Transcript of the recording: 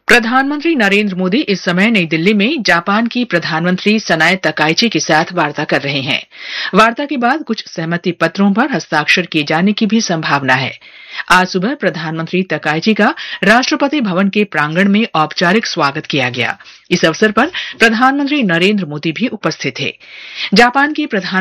प्रधानमंत्री नरेंद्र मोदी इस समय नई दिल्ली में जापान की प्रधानमंत्री सनाए तकाइची के साथ वार्ता कर रहे हैं। वार्ता के बाद कुछ सहमति पत्रों पर हस्ताक्षर किए जाने की भी संभावना है। आज सुबह प्रधानमंत्री तकाइची का राष्ट्रपति भवन के प्रांगण में औपचारिक स्वागत किया गया। इस अवसर पर प्रधानमंत्री नरेंद्र मोदी भी उपस्थित थे। जापान की प्रधान